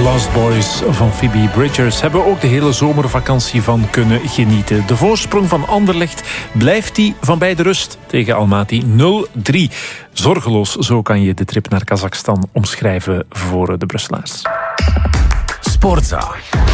Lost Boys van Phoebe Bridgers hebben ook de hele zomervakantie van kunnen genieten. De voorsprong van Anderlecht blijft die van bij de rust tegen Almaty 0-3. Zorgeloos, zo kan je de trip naar Kazachstan omschrijven voor de Brusselaars. Sportza.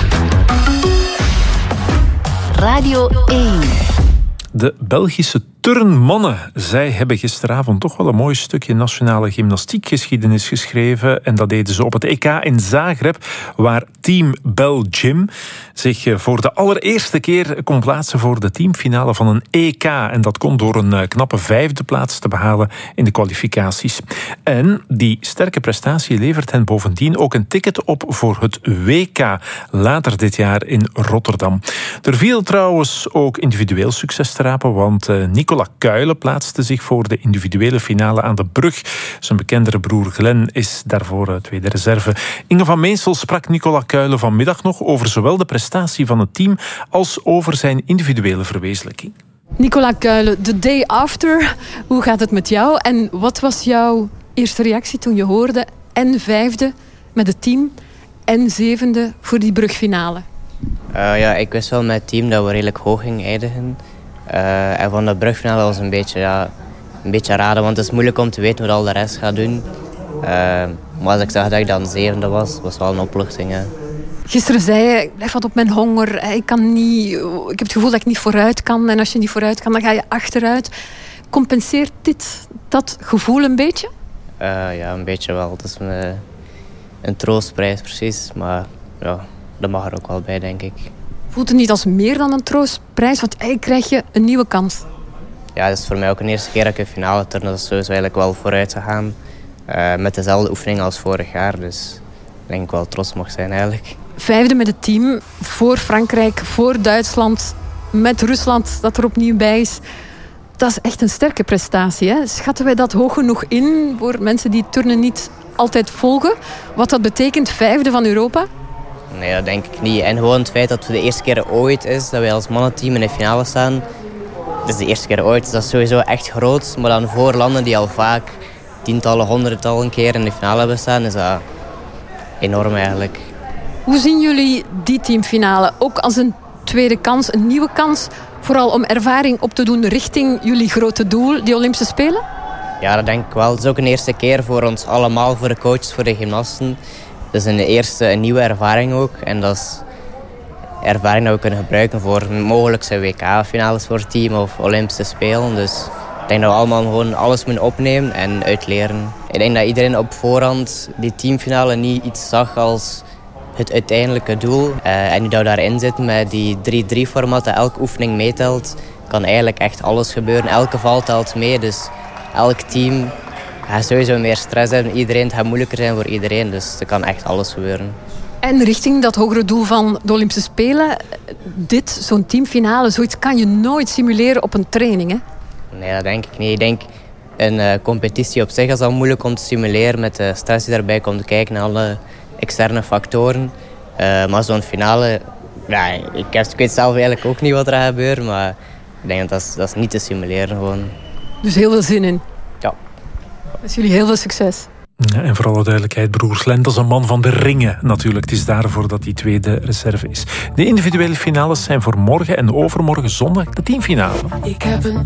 Radio 1. De Belgische turnmannen, zij hebben gisteravond toch wel een mooi stukje nationale gymnastiekgeschiedenis geschreven. En dat deden ze op het EK in Zagreb, waar Team Belgium zich voor de allereerste keer kon plaatsen voor de teamfinale van een EK. En dat kon door een knappe 5e plaats te behalen in de kwalificaties. En die sterke prestatie levert hen bovendien ook een ticket op voor het WK later dit jaar in Rotterdam. Er viel trouwens ook individueel succes te rapen, want Nicola Kuylen plaatste zich voor de individuele finale aan de brug. Zijn bekendere broer Glenn is daarvoor tweede reserve. Inge van Meensel sprak Nicola Kuylen vanmiddag nog over zowel de prestatie van het team als over zijn individuele verwezenlijking. Nicola Kuylen, the day after. Hoe gaat het met jou? En wat was jouw eerste reactie toen je hoorde en 5e met het team en 7e voor die brugfinale? Ik wist wel met het team dat we redelijk hoog gingen eindigen. En van de brugfinale was een beetje raden, want het is moeilijk om te weten wat al de rest gaat doen. Maar als ik zag dat ik dan 7e was wel een opluchting. Ja. Gisteren zei je, ik blijf wat op mijn honger. Ik heb het gevoel dat ik niet vooruit kan. En als je niet vooruit kan, dan ga je achteruit. Compenseert dit dat gevoel een beetje? Ja, een beetje wel. Het is een troostprijs precies. Maar ja, dat mag er ook wel bij, denk ik. Voelt het niet als meer dan een troostprijs? Want eigenlijk krijg je een nieuwe kans. Ja, het is voor mij ook een eerste keer dat ik een finale turn. Dat is sowieso eigenlijk wel vooruit gegaan. Met dezelfde oefening als vorig jaar. Dus ik denk ik wel trots mag zijn eigenlijk. 5e met het team. Voor Frankrijk, voor Duitsland. Met Rusland dat er opnieuw bij is. Dat is echt een sterke prestatie. Hè? Schatten wij dat hoog genoeg in voor mensen die turnen niet altijd volgen? Wat dat betekent, 5e van Europa? Nee, dat denk ik niet. En gewoon het feit dat het de eerste keer ooit is dat wij als mannenteam in de finale staan. Het is de eerste keer ooit, dus dat is sowieso echt groot. Maar dan voor landen die al vaak tientallen, honderdtallen keer in de finale hebben staan, is dat enorm eigenlijk. Hoe zien jullie die teamfinale? Ook als een tweede kans, een nieuwe kans, vooral om ervaring op te doen richting jullie grote doel, die Olympische Spelen? Ja, dat denk ik wel. Het is ook een eerste keer voor ons allemaal, voor de coaches, voor de gymnasten. Het is een nieuwe ervaring ook. En dat is ervaring dat we kunnen gebruiken voor mogelijkse WK-finales voor het team of Olympische Spelen. Dus ik denk dat we allemaal gewoon alles moeten opnemen en uitleren. Ik denk dat iedereen op voorhand die teamfinale niet iets zag als het uiteindelijke doel. En nu dat we daarin zitten met die 3-3-format, dat elke oefening meetelt, kan eigenlijk echt alles gebeuren. Elke val telt mee, dus elk team gaat sowieso meer stress hebben. Het gaat moeilijker zijn voor iedereen, dus er kan echt alles gebeuren. En richting dat hogere doel van de Olympische Spelen, zo'n teamfinale, zoiets kan je nooit simuleren op een training, hè? Nee, dat denk ik niet. Ik denk een competitie op zich is al moeilijk om te simuleren met de stress die daarbij komt kijken naar alle externe factoren. Maar zo'n finale, ja, ik weet zelf eigenlijk ook niet wat er gaat gebeuren, maar ik denk dat is niet te simuleren gewoon. Dus heel veel zin in. Ja. Ik wens jullie heel veel succes. Ja, en voor alle duidelijkheid, broer Glenn, dat is een man van de ringen natuurlijk. Het is daarvoor dat hij tweede reserve is. De individuele finales zijn voor morgen en overmorgen zondag de teamfinale. Ik heb een